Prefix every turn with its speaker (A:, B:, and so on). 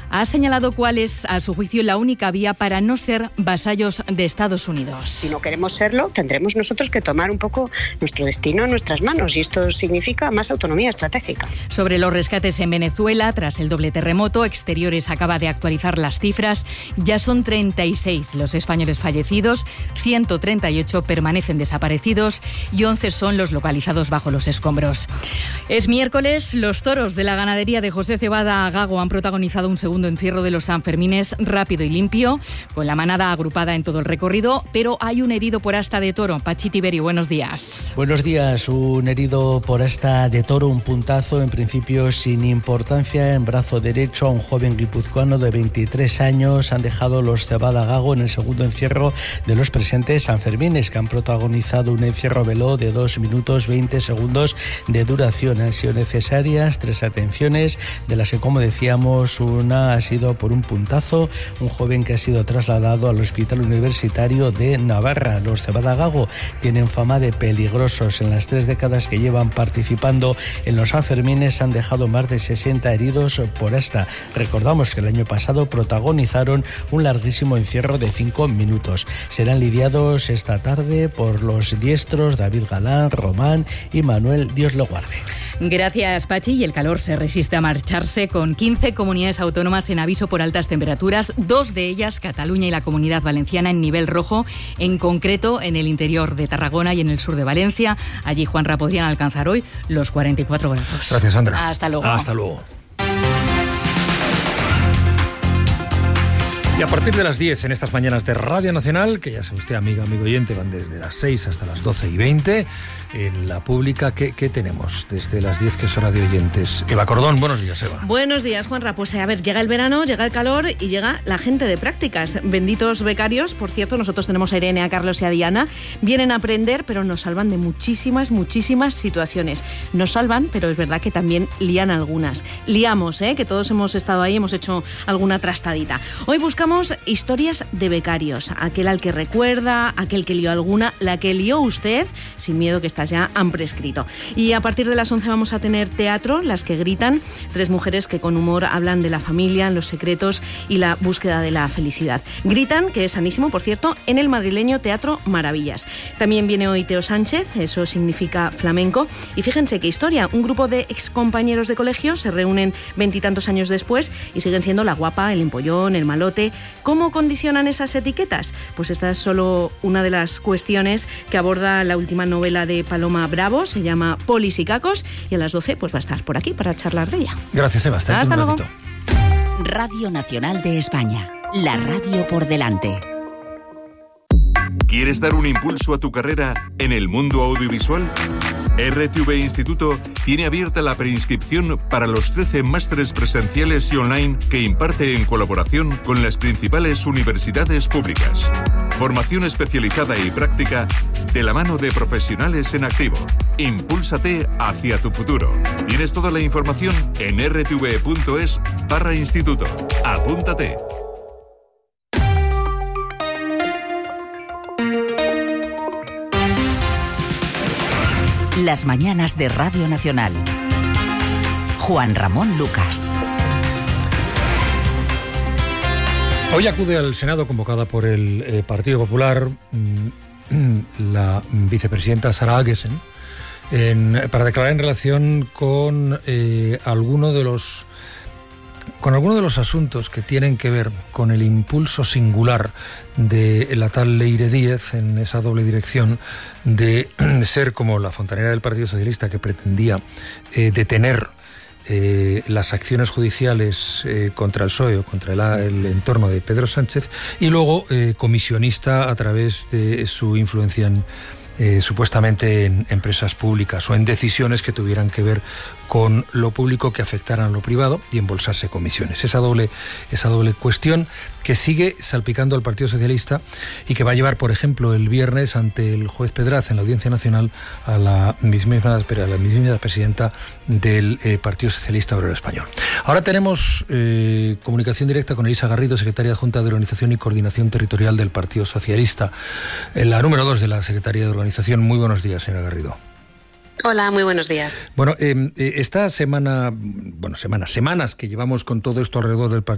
A: ha señalado cuál es, a su juicio, la única vía para no ser vasallos de Estados Unidos.
B: Si no queremos serlo, tendremos nosotros que tomar un poco nuestro destino en nuestras manos, y esto significa más autonomía estratégica.
A: Sobre los rescates en Venezuela, tras el doble terremoto, Exteriores acaba de actualizar las cifras. Ya son 36 los españoles fallecidos, 138 permanecen desaparecidos y 11 son los localizados bajo los escombros. Es miércoles, los toros de la ganadería de José Cebada Gago han protagonizado un segundo encierro de los Sanfermines rápido y limpio, con la manada agrupada en todo el recorrido, pero hay un herido por asta de toro. Pachi Tiberio, buenos días.
C: Buenos días. Un herido por asta de toro, un puntazo en principio sin importancia en brazo derecho a un joven guipuzcoano de 23 años. Han dejado los Cebada Gago en el segundo encierro de los presentes Sanfermines, que han protagonizado un encierro veloz de 2 minutos 20 segundos de duración. Han sido necesarias 3 atenciones, de las que, como decíamos, una ha sido por un puntazo, un joven que ha sido trasladado al Hospital Universitario de Navarra. Los Cebada Gago tienen fama de peligrosos. En las 3 décadas que llevan participando en los Sanfermines han dejado más de 60 heridos por asta. Recordamos que el año pasado protagonizaron un larguísimo encierro de 5 minutos. Serán lidiados esta tarde por los diestros David Galán, Román y Manuel Dios lo guarde.
A: Gracias, Pachi. Y el calor se resiste a marcharse, con 15 comunidades autónomas en aviso por altas temperaturas, 2 de ellas, Cataluña y la Comunidad Valenciana, en nivel rojo, en concreto en el interior de Tarragona y en el sur de Valencia. Allí, Juanra, podrían alcanzar hoy los 44 grados.
D: Gracias, Sandra.
A: Hasta luego.
D: Hasta luego. Y a partir de las 10 en estas mañanas de Radio Nacional, que ya sabe usted, amigo oyente, van desde las 6 hasta las 12:20, en la pública, ¿qué tenemos desde las 10, que es hora de oyentes? Eva Cordón, buenos días, Eva.
E: Buenos días, Juanra. Pues a ver, llega el verano, llega el calor y llega la gente de prácticas. Benditos becarios, por cierto, nosotros tenemos a Irene, a Carlos y a Diana. Vienen a aprender, pero nos salvan de muchísimas situaciones. Nos salvan, pero es verdad que también lían algunas. Liamos, que todos hemos estado ahí, hemos hecho alguna trastadita. Hoy buscamos historias de becarios. Aquel al que recuerda, aquel que lió alguna, la que lió usted, sin miedo que estas ya han prescrito. Y a partir de las 11 vamos a tener teatro, Las que gritan, 3 mujeres que con humor hablan de la familia, los secretos y la búsqueda de la felicidad. Gritan, que es sanísimo, por cierto, en el madrileño Teatro Maravillas. También viene hoy Teo Sánchez, eso significa flamenco. Y fíjense qué historia, un grupo de excompañeros de colegio se reúnen 20 y tantos años después y siguen siendo la guapa, el empollón, el malote. ¿Cómo condicionan esas etiquetas? Pues esta es solo una de las cuestiones que aborda la última novela de Paloma Bravo, se llama Polis y Cacos, y a las 12 pues va a estar por aquí para charlar de ella.
D: Gracias, Eva.
E: Hasta luego.
F: Radio Nacional de España, la radio por delante.
G: ¿Quieres dar un impulso a tu carrera en el mundo audiovisual? RTV Instituto tiene abierta la preinscripción para los 13 másteres presenciales y online que imparte en colaboración con las principales universidades públicas. Formación especializada y práctica de la mano de profesionales en activo. Impúlsate hacia tu futuro. Tienes toda la información en rtv.es/instituto. Apúntate.
F: Las mañanas de Radio Nacional. Juan Ramón Lucas.
D: Hoy acude al Senado, convocada por el Partido Popular, la vicepresidenta Sara Agesen, para declarar en relación con alguno de los asuntos que tienen que ver con el impulso singular de la tal Leire Díez, en esa doble dirección de ser como la fontanera del Partido Socialista, que pretendía detener las acciones judiciales contra el PSOE o contra el entorno de Pedro Sánchez, y luego comisionista a través de su influencia en supuestamente en empresas públicas o en decisiones que tuvieran que ver con lo público que afectaran a lo privado y embolsarse comisiones. Esa doble cuestión que sigue salpicando al Partido Socialista y que va a llevar, por ejemplo, el viernes ante el juez Pedraz en la Audiencia Nacional a la mismísima presidenta del Partido Socialista Obrero Español. Ahora tenemos comunicación directa con Elisa Garrido, secretaria adjunta de Organización y Coordinación Territorial del Partido Socialista, la número 2 de la Secretaría de Organización. Muy buenos días, señora Garrido.
B: Hola, muy buenos días.
D: Bueno, esta semana, semanas que llevamos con todo esto alrededor del Partido